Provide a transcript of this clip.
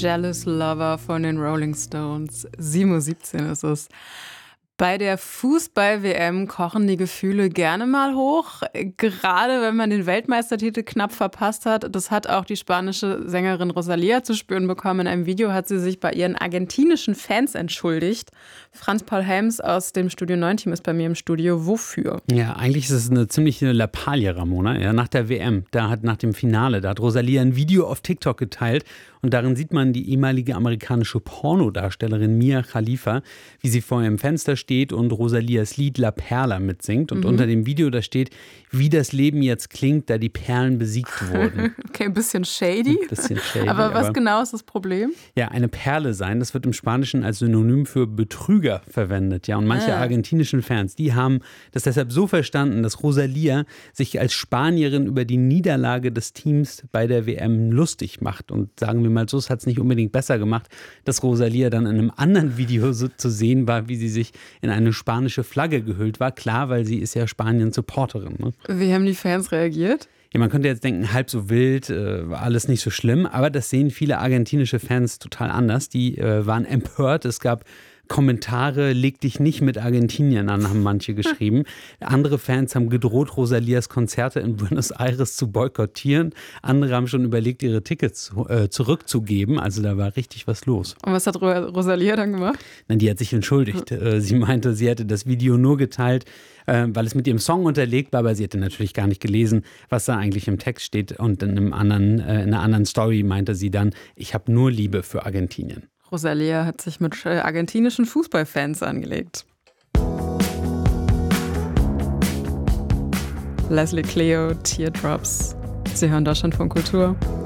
Jealous Lover von den Rolling Stones. 7:17 Uhr ist es. Bei der Fußball-WM kochen die Gefühle gerne mal hoch, gerade wenn man den Weltmeistertitel knapp verpasst hat. Das hat auch die spanische Sängerin Rosalía zu spüren bekommen. In einem Video hat sie sich bei ihren argentinischen Fans entschuldigt. Franz-Paul Helms aus dem Studio 9-Team ist bei mir im Studio. Wofür? Ja, eigentlich ist es eine ziemliche Lappalie, Ramona. Ja, nach der WM, nach dem Finale, da hat Rosalía ein Video auf TikTok geteilt und darin sieht man die ehemalige amerikanische Pornodarstellerin Mia Khalifa, wie sie vor ihrem Fenster steht und Rosalías Lied La Perla mitsingt. Und unter dem Video, da steht, wie das Leben jetzt klingt, da die Perlen besiegt wurden. Okay, ein bisschen shady. Aber was genau ist das Problem? Ja, eine Perle sein, das wird im Spanischen als Synonym für Betrüger verwendet. Ja, und manche argentinischen Fans, die haben das deshalb so verstanden, dass Rosalía sich als Spanierin über die Niederlage des Teams bei der WM lustig macht. Und sagen wir mal so, es hat es nicht unbedingt besser gemacht, dass Rosalía dann in einem anderen Video so zu sehen war, wie sie sich in eine spanische Flagge gehüllt war. Klar, weil sie ist ja Spanien-Supporterin. Ne? Wie haben die Fans reagiert? Ja, man könnte jetzt denken, halb so wild, war alles nicht so schlimm, aber das sehen viele argentinische Fans total anders. Die waren empört, es gab Kommentare, leg dich nicht mit Argentinien an, haben manche geschrieben. Andere Fans haben gedroht, Rosalías Konzerte in Buenos Aires zu boykottieren. Andere haben schon überlegt, ihre Tickets zurückzugeben. Also da war richtig was los. Und was hat Rosalía dann gemacht? Na, die hat sich entschuldigt. Sie meinte, sie hätte das Video nur geteilt, weil es mit ihrem Song unterlegt war, aber sie hätte natürlich gar nicht gelesen, was da eigentlich im Text steht. Und in einer anderen Story meinte sie dann, ich habe nur Liebe für Argentinien. Rosalía hat sich mit argentinischen Fußballfans angelegt. Leslie Cleo, Teardrops. Sie hören Deutschlandfunk Kultur.